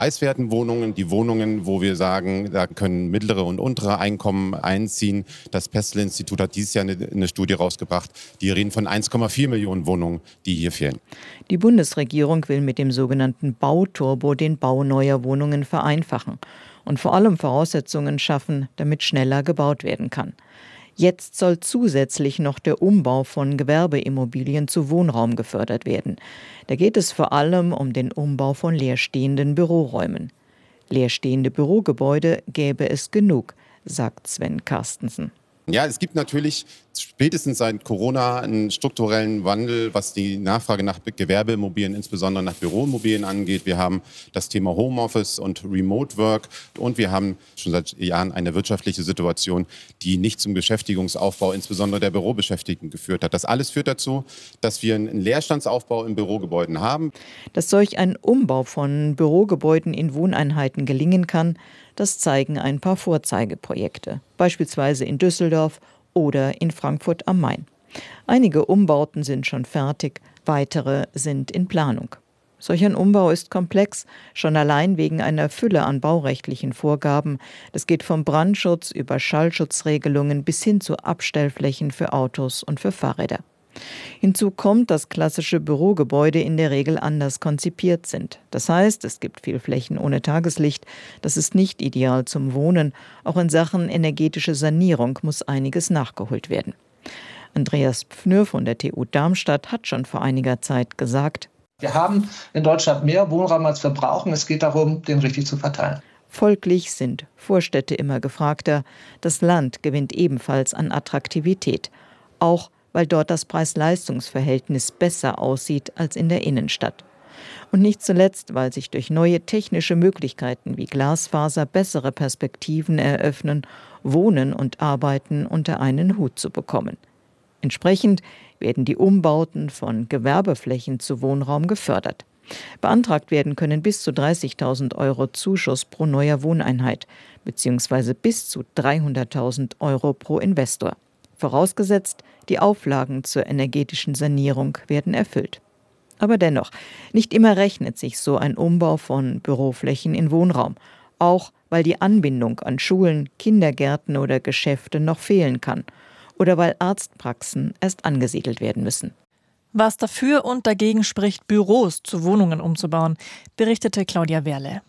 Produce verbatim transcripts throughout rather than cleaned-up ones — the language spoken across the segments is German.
preiswerten Wohnungen, die Wohnungen, wo wir sagen, da können mittlere und untere Einkommen einziehen. Das Pestel-Institut hat dieses Jahr eine, eine Studie rausgebracht, die reden von eins Komma vier Millionen Wohnungen, die hier fehlen. Die Bundesregierung will mit dem sogenannten Bauturbo den Bau neuer Wohnungen vereinfachen und vor allem Voraussetzungen schaffen, damit schneller gebaut werden kann. Jetzt soll zusätzlich noch der Umbau von Gewerbeimmobilien zu Wohnraum gefördert werden. Da geht es vor allem um den Umbau von leerstehenden Büroräumen. Leerstehende Bürogebäude gäbe es genug, sagt Sven Carstensen. Ja, es gibt natürlich spätestens seit Corona einen strukturellen Wandel, was die Nachfrage nach Gewerbeimmobilien, insbesondere nach Büroimmobilien angeht. Wir haben das Thema Homeoffice und Remote Work und wir haben schon seit Jahren eine wirtschaftliche Situation, die nicht zum Beschäftigungsaufbau, insbesondere der Bürobeschäftigten, geführt hat. Das alles führt dazu, dass wir einen Leerstandsaufbau in Bürogebäuden haben. Dass solch ein Umbau von Bürogebäuden in Wohneinheiten gelingen kann, das zeigen ein paar Vorzeigeprojekte, beispielsweise in Düsseldorf oder in Frankfurt am Main. Einige Umbauten sind schon fertig, weitere sind in Planung. Solch ein Umbau ist komplex, schon allein wegen einer Fülle an baurechtlichen Vorgaben. Das geht vom Brandschutz über Schallschutzregelungen bis hin zu Abstellflächen für Autos und für Fahrräder. Hinzu kommt, dass klassische Bürogebäude in der Regel anders konzipiert sind. Das heißt, es gibt viel Flächen ohne Tageslicht. Das ist nicht ideal zum Wohnen. Auch in Sachen energetische Sanierung muss einiges nachgeholt werden. Andreas Pfnür von der T U Darmstadt hat schon vor einiger Zeit gesagt: Wir haben in Deutschland mehr Wohnraum als wir brauchen. Es geht darum, den richtig zu verteilen. Folglich sind Vorstädte immer gefragter. Das Land gewinnt ebenfalls an Attraktivität. Auch weil dort das Preis-Leistungs-Verhältnis besser aussieht als in der Innenstadt. Und nicht zuletzt, weil sich durch neue technische Möglichkeiten wie Glasfaser bessere Perspektiven eröffnen, Wohnen und Arbeiten unter einen Hut zu bekommen. Entsprechend werden die Umbauten von Gewerbeflächen zu Wohnraum gefördert. Beantragt werden können bis zu dreißigtausend Euro Zuschuss pro neuer Wohneinheit, beziehungsweise bis zu dreihunderttausend Euro pro Investor. Vorausgesetzt, die Auflagen zur energetischen Sanierung werden erfüllt. Aber dennoch, nicht immer rechnet sich so ein Umbau von Büroflächen in Wohnraum, auch weil die Anbindung an Schulen, Kindergärten oder Geschäfte noch fehlen kann oder weil Arztpraxen erst angesiedelt werden müssen. Was dafür und dagegen spricht, Büros zu Wohnungen umzubauen, berichtete Claudia Werle.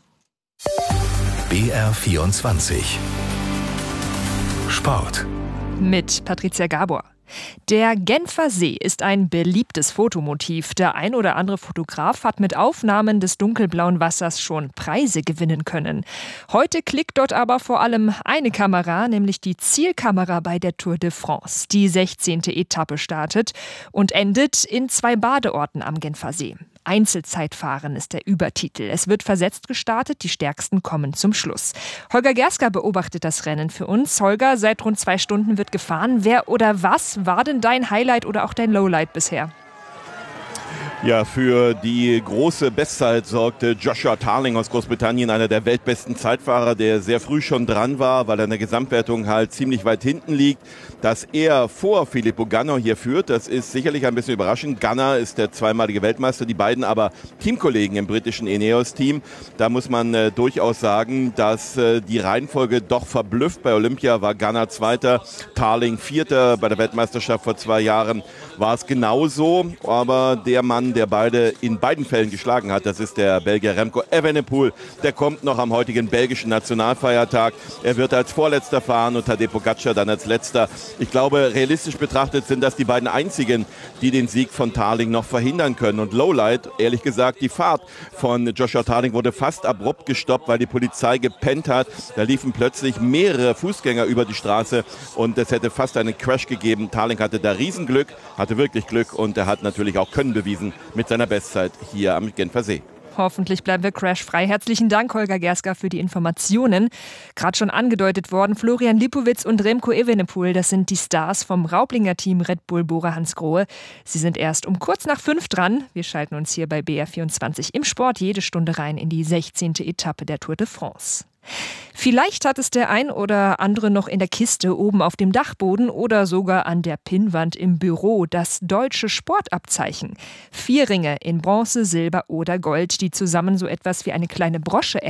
B R vierundzwanzig Sport mit Patricia Gabor. Der Genfer See ist ein beliebtes Fotomotiv. Der ein oder andere Fotograf hat mit Aufnahmen des dunkelblauen Wassers schon Preise gewinnen können. Heute klickt dort aber vor allem eine Kamera, nämlich die Zielkamera bei der Tour de France. Die sechzehnte Etappe startet und endet in zwei Badeorten am Genfer See. Einzelzeitfahren ist der Übertitel. Es wird versetzt gestartet, die Stärksten kommen zum Schluss. Holger Gerska beobachtet das Rennen für uns. Holger, seit rund zwei Stunden wird gefahren. Wer oder was war denn dein Highlight oder auch dein Lowlight bisher? Ja, für die große Bestzeit sorgte Joshua Tarling aus Großbritannien, einer der weltbesten Zeitfahrer, der sehr früh schon dran war, weil er in der Gesamtwertung halt ziemlich weit hinten liegt. Dass er vor Filippo Ganna hier führt, das ist sicherlich ein bisschen überraschend. Ganna ist der zweimalige Weltmeister, die beiden aber Teamkollegen im britischen Ineos-Team. Da muss man äh, durchaus sagen, dass äh, die Reihenfolge doch verblüfft. Bei Olympia war Ganna Zweiter, Tarling Vierter. Bei der Weltmeisterschaft vor zwei Jahren war es genauso. Aber der Mann, der beide in beiden Fällen geschlagen hat, das ist der Belgier Remco Evenepoel. Der kommt noch am heutigen belgischen Nationalfeiertag. Er wird als Vorletzter fahren und Tadej Pogačar dann als Letzter. Ich glaube, realistisch betrachtet sind das die beiden einzigen, die den Sieg von Tarling noch verhindern können. Und Lowlight, ehrlich gesagt, die Fahrt von Joshua Tarling wurde fast abrupt gestoppt, weil die Polizei gepennt hat. Da liefen plötzlich mehrere Fußgänger über die Straße und es hätte fast einen Crash gegeben. Tarling hatte da Riesenglück, hatte wirklich Glück und er hat natürlich auch Können bewiesen mit seiner Bestzeit hier am Genfer See. Hoffentlich bleiben wir crashfrei. Herzlichen Dank, Holger Gerska, für die Informationen. Gerade schon angedeutet worden, Florian Lipowitz und Remco Evenepoel, das sind die Stars vom Raublinger Team Red Bull Bora Hansgrohe. Sie sind erst um kurz nach fünf dran. Wir schalten uns hier bei B R vierundzwanzig im Sport jede Stunde rein in die sechzehnte Etappe der Tour de France. Vielleicht hat es der ein oder andere noch in der Kiste oben auf dem Dachboden oder sogar an der Pinnwand im Büro, das deutsche Sportabzeichen. Vier Ringe in Bronze, Silber oder Gold, die zusammen so etwas wie eine kleine Brosche